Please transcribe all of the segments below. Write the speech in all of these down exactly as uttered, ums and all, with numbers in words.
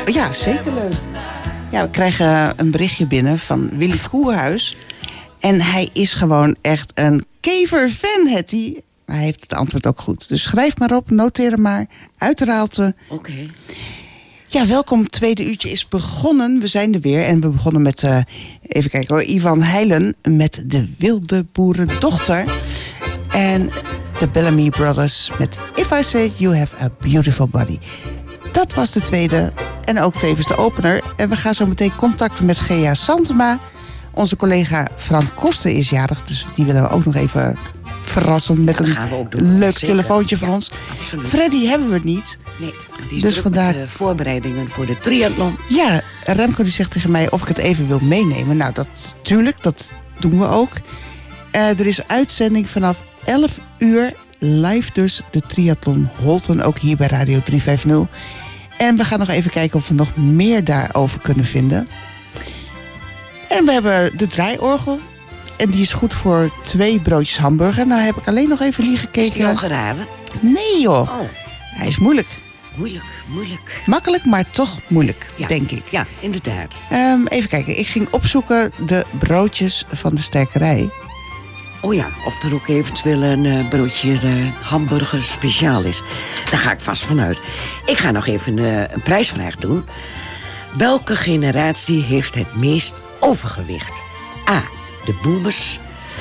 Ja, zeker leuk. Ja, we krijgen een berichtje binnen van Willy Koerhuis. En hij is gewoon echt een keverfan, Hetty. Hij heeft het antwoord ook goed. Dus schrijf maar op, noteer hem maar. Uitraalte. Oké. Okay. Ja, welkom. Tweede uurtje is begonnen. We zijn er weer. En we begonnen met, uh, even kijken hoor, Ivan Heilen met De Wilde Boerendochter. En de Bellamy Brothers met If I Said You Have a Beautiful Body. Dat was de tweede en ook tevens de opener. En we gaan zo meteen contacten met Gea Santema. Onze collega Frank Koster is jarig, dus die willen we ook nog even verrassen met een leuk Zeker. telefoontje van ja, ons. Absoluut. Freddy hebben we niet. Nee, die is dus druk vandaar... met de voorbereidingen voor de triathlon. Ja, Remco die zegt tegen mij of ik het even wil meenemen. Nou, dat tuurlijk, dat doen we ook. Uh, er is uitzending vanaf elf uur live dus de triathlon Holten, ook hier bij Radio driehonderdvijftig. En we gaan nog even kijken of we nog meer daarover kunnen vinden. En we hebben de draaiorgel. En die is goed voor twee broodjes hamburger. Nou heb ik alleen nog even niet gekeken. Is die al geraden? Nee joh. Oh. Hij is moeilijk. Moeilijk, moeilijk. Makkelijk, maar toch moeilijk, ja, denk ik. Ja, inderdaad. Um, even kijken. Ik ging opzoeken de broodjes van de sterkerij. Oh ja, of er ook eventueel een uh, broodje uh, hamburger speciaal is. Daar ga ik vast vanuit. Ik ga nog even uh, een prijsvraag doen. Welke generatie heeft het meest overgewicht? A. De boomers.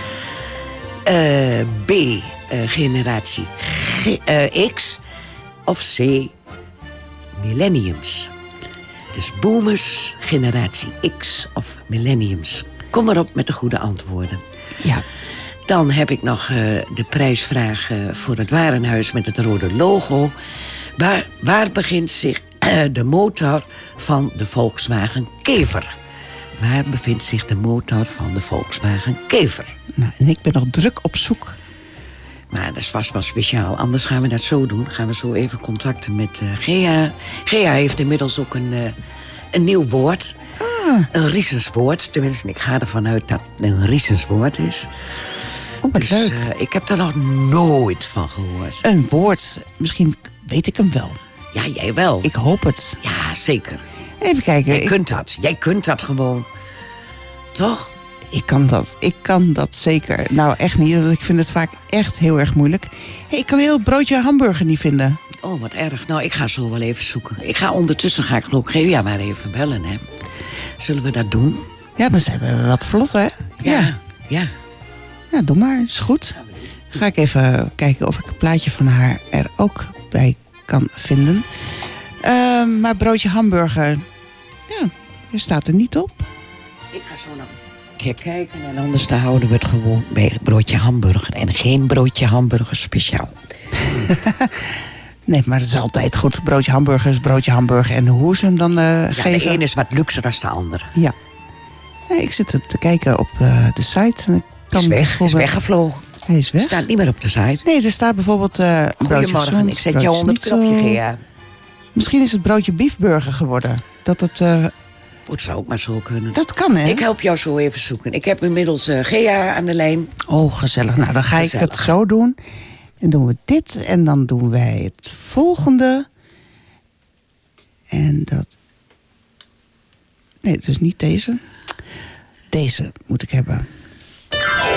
Uh, B. Uh, generatie G, uh, X. Of C. Millenniums. Dus boomers, generatie X of millenniums. Kom maar op met de goede antwoorden. Ja. Dan heb ik nog uh, de prijsvraag uh, voor het warenhuis met het rode logo. Waar, waar begint zich uh, de motor van de Volkswagen Kever? Waar bevindt zich de motor van de Volkswagen Kever? Nou, en ik ben nog druk op zoek. Maar dat is vast wel speciaal. Anders gaan we dat zo doen. Gaan we zo even contacten met uh, Gea. Gea heeft inmiddels ook een, uh, een nieuw woord. Ah. Een Riesenswoord. Tenminste, ik ga ervan uit dat het een Riesenswoord is. Oh, wat dus leuk. Uh, ik heb er nog nooit van gehoord. Een woord. Misschien weet ik hem wel. Ja, jij wel. Ik hoop het. Ja, zeker. Even kijken. Jij ik... kunt dat. Jij kunt dat gewoon. Toch? Ik kan dat. Ik kan dat zeker. Nou, echt niet. Want ik vind het vaak echt heel erg moeilijk. Hey, ik kan heel het broodje hamburger niet vinden. Oh, wat erg. Nou, ik ga zo wel even zoeken. Ik ga ondertussen ga ik ook Gea maar even bellen, hè. Zullen we dat doen? Ja, dan zijn we wat vlotter, hè? Ja. Ja. Ja, ja doe maar. Is goed. Ga ik even kijken of ik een plaatje van haar er ook bij kan vinden. Uh, maar broodje hamburger, ja, er staat er niet op. Ik ga zo naar keer kijken en anders dan houden we het gewoon bij broodje hamburger. En geen broodje hamburger speciaal. Nee, maar het is altijd goed. Broodje hamburger is broodje hamburger. En hoe ze hem dan uh, ja, geven... de ene is wat luxer dan de andere. Ja. ja ik zit te kijken op uh, de site. En ik kan is weg, is weggevlogen. Hij is weg. Staat niet meer op de site. Nee, er staat bijvoorbeeld uh, een broodje Goedemorgen, gezond, ik zet jou onder het knopje, Gea. Misschien is het broodje beefburger geworden. Dat het... Uh, Het zou ook maar zo kunnen. Dat kan, hè? Ik help jou zo even zoeken. Ik heb inmiddels uh, Gea aan de lijn. Oh, gezellig. Nou, dan ga gezellig. ik het zo doen. En doen we dit. En dan doen wij het volgende. En dat... Nee, dus niet deze. Deze moet ik hebben.